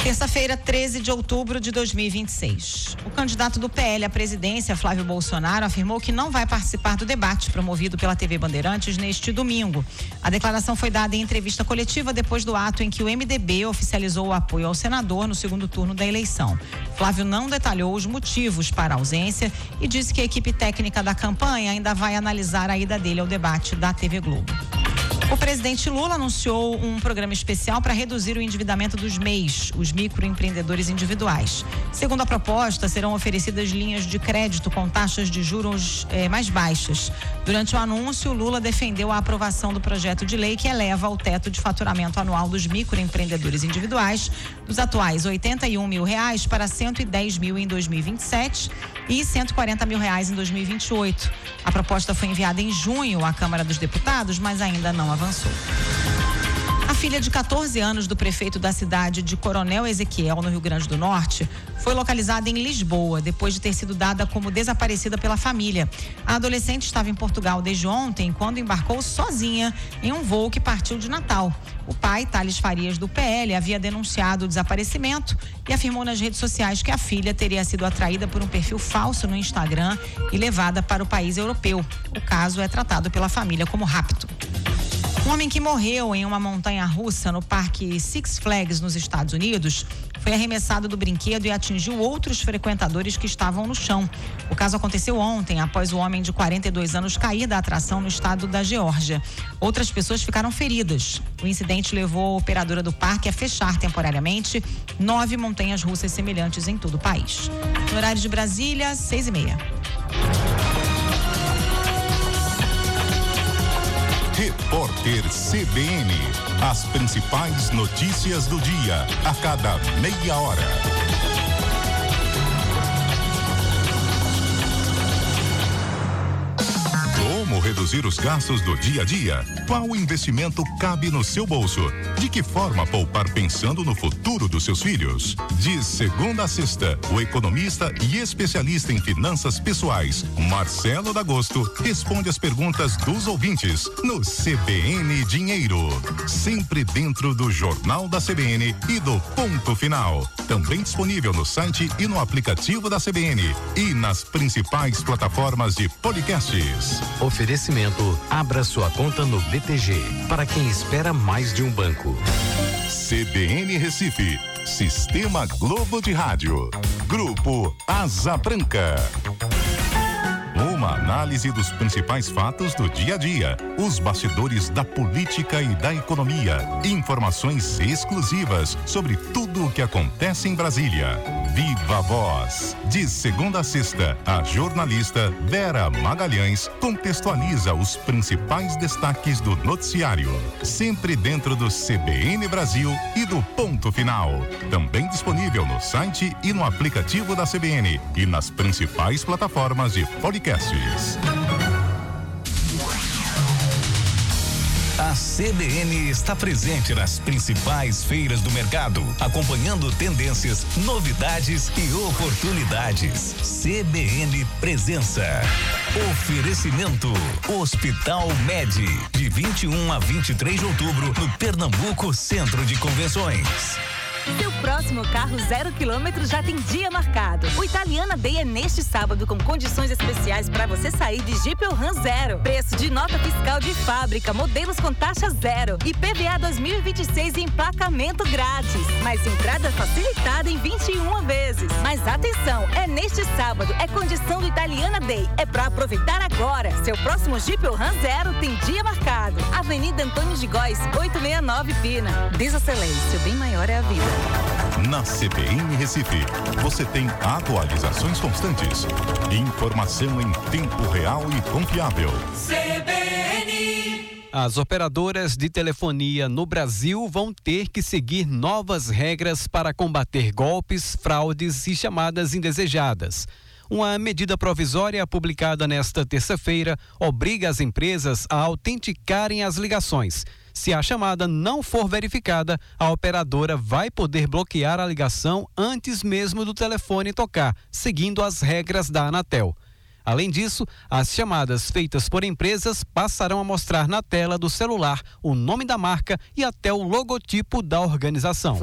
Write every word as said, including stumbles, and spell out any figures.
Terça-feira, treze de outubro de dois mil e vinte e seis. O candidato do P L à presidência, Flávio Bolsonaro, afirmou que não vai participar do debate promovido pela T V Bandeirantes neste domingo. A declaração foi dada em entrevista coletiva depois do ato em que o M D B oficializou o apoio ao senador no segundo turno da eleição. Flávio não detalhou os motivos para a ausência e disse que a equipe técnica da campanha ainda vai analisar a ida dele ao debate da T V Globo. O presidente Lula anunciou um programa especial para reduzir o endividamento dos M E Is, os microempreendedores individuais. Segundo a proposta, serão oferecidas linhas de crédito com taxas de juros eh, mais baixas. Durante o anúncio, Lula defendeu a aprovação do projeto de lei que eleva o teto de faturamento anual dos microempreendedores individuais dos atuais oitenta e um mil reais para cento e dez mil em dois mil e vinte e sete e cento e quarenta mil reais em dois mil e vinte e oito. A proposta foi enviada em junho à Câmara dos Deputados, mas ainda não avançou. A filha de quatorze anos do prefeito da cidade de Coronel Ezequiel, no Rio Grande do Norte, foi localizada em Lisboa, depois de ter sido dada como desaparecida pela família. A adolescente estava em Portugal desde ontem, quando embarcou sozinha em um voo que partiu de Natal. O pai, Thales Farias, do P L, havia denunciado o desaparecimento e afirmou nas redes sociais que a filha teria sido atraída por um perfil falso no Instagram e levada para o país europeu. O caso é tratado pela família como rapto. Um homem que morreu em uma montanha-russa no parque Six Flags, nos Estados Unidos, foi arremessado do brinquedo e atingiu outros frequentadores que estavam no chão. O caso aconteceu ontem, após o homem de quarenta e dois anos cair da atração no estado da Geórgia. Outras pessoas ficaram feridas. O incidente levou a operadora do parque a fechar temporariamente nove montanhas-russas semelhantes em todo o país. No horário de Brasília, seis e meia. Repórter C B N. As principais notícias do dia, a cada meia hora. Como reduzir os gastos do dia a dia? Qual investimento cabe no seu bolso? De que forma poupar pensando no futuro dos seus filhos? De segunda a sexta, o economista e especialista em finanças pessoais, Marcelo D'Agosto, responde as perguntas dos ouvintes no C B N Dinheiro. Sempre dentro do Jornal da C B N e do Ponto Final. Também disponível no site e no aplicativo da C B N e nas principais plataformas de podcasts. Oferecimento: abra sua conta no B T G, para quem espera mais de um banco. C B N Recife, Sistema Globo de Rádio, Grupo Asa Branca. Uma análise dos principais fatos do dia a dia, os bastidores da política e da economia, informações exclusivas sobre tudo o que acontece em Brasília. Viva a Voz. De segunda a sexta, a jornalista Vera Magalhães contextualiza os principais destaques do noticiário, sempre dentro do C B N Brasil e do Ponto Final. Também disponível no site e no aplicativo da C B N e nas principais plataformas de podcast. A C B N está presente nas principais feiras do mercado, acompanhando tendências, novidades e oportunidades. C B N Presença. Oferecimento: Hospital Med, de vinte e um a vinte e três de outubro, no Pernambuco Centro de Convenções. Seu próximo carro zero quilômetro já tem dia marcado. O Italiana Day é neste sábado, com condições especiais para você sair de Jeep ou Ram zero. Preço de nota fiscal de fábrica, modelos com taxa zero. I P V A dois mil e vinte e seis e emplacamento grátis. Mais entrada facilitada em vinte e uma vezes. Mas atenção, é neste sábado, é condição do Italiana Day. É para aproveitar agora. Seu próximo Jeep ou Ram zero tem dia marcado. Avenida Antônio de Góes, oitocentos e sessenta e nove, Pina. Desacelere, seu bem maior é a vida. Na C B N Recife, você tem atualizações constantes, informação em tempo real e confiável. C B N. As operadoras de telefonia no Brasil vão ter que seguir novas regras para combater golpes, fraudes e chamadas indesejadas. Uma medida provisória publicada nesta terça-feira obriga as empresas a autenticarem as ligações. Se a chamada não for verificada, a operadora vai poder bloquear a ligação antes mesmo do telefone tocar, seguindo as regras da Anatel. Além disso, as chamadas feitas por empresas passarão a mostrar na tela do celular o nome da marca e até o logotipo da organização.